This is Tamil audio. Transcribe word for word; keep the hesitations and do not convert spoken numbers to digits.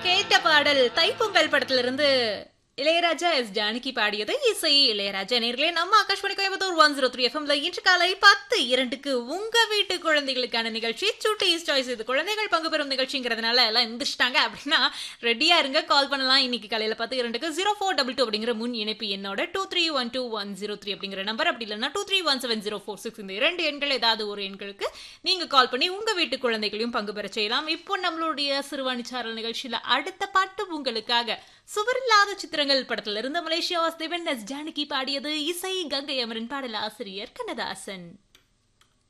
கேட்ட பாடல் தைப்பொங்கல் படத்திலிருந்து இளையராஜா எஸ் ஜானகி பாடியது. இசை இளையராஜா. நேர்களே, நம்ம Akashvani Coimbatore one zero three எஃப்எம்ல இன்று காலை பத்து இரண்டுக்கு உங்க வீட்டு குழந்தைகளுக்கான நிகழ்ச்சி சுட்டீஸ் சாய்ஸ். இது குழந்தைகள் பங்கு பெறும் நிகழ்ச்சிங்கிறதுனால எல்லாம் எந்திரிச்சிட்டாங்க அப்படின்னா ரெடியா இருங்க, கால் பண்ணலாம். இன்னைக்கு காலையில பத்து இரண்டுக்கு ஜீரோ ஃபோர் டபுள் டூ அப்படிங்கிற முன் இணைப்பு என்னோட two three one two one zero three அப்படிங்கிற நம்பர், அப்படி இல்லைன்னா two three one seven zero four six இந்த இரண்டு எண்கள் ஏதாவது ஒரு எண்களுக்கு நீங்க கால் பண்ணி உங்க வீட்டு குழந்தைகளையும் பங்கு பெற செய்யலாம். இப்போ நம்மளுடைய சிறுவாணிச்சாரல் நிகழ்ச்சியில அடுத்த பாட்டு உங்களுக்காக சுவரில்லாத சித்திரங்கள் படத்திலிருந்து மலேசியா வாசுதேவன் எஸ் ஜானகி பாடியது. இசை கங்கை அமரன், பாடல் ஆசிரியர் கண்ணதாசன்.